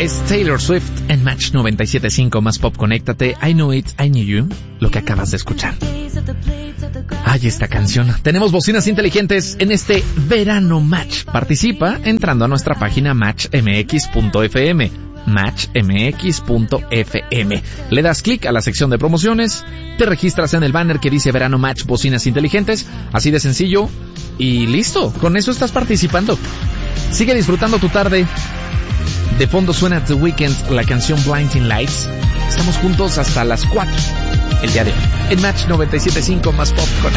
Es Taylor Swift en Match 97.5 más Pop. Conéctate. I Know It, I Knew You, lo que acabas de escuchar. Ay, esta canción. Tenemos bocinas inteligentes en este verano Match. Participa entrando a nuestra página matchmx.fm. matchmx.fm. Le das clic a la sección de promociones, te registras en el banner que dice Verano Match Bocinas Inteligentes, así de sencillo, y listo, con eso estás participando. Sigue disfrutando tu tarde. De fondo suena The Weeknd, la canción Blinding Lights. Estamos juntos hasta las 4 el día de hoy en Match 97.5 más Pop.